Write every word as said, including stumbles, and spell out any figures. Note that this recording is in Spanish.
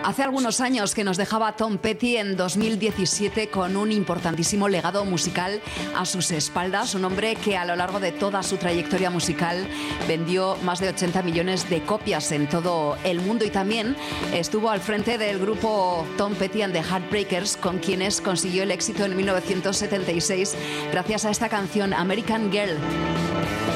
Hace algunos años que nos dejaba Tom Petty en dos mil diecisiete con un importantísimo legado musical a sus espaldas, un hombre que a lo largo de toda su trayectoria musical vendió más de ochenta millones de copias en todo el mundo y también estuvo al frente del grupo Tom Petty and the Heartbreakers, con quienes consiguió el éxito en mil novecientos setenta y seis gracias a esta canción American Girl.